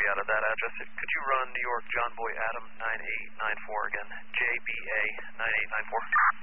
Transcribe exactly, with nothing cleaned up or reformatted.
out of that address. Could you run New York John Boy Adam nine eight nine four again? J B A nine eight nine four.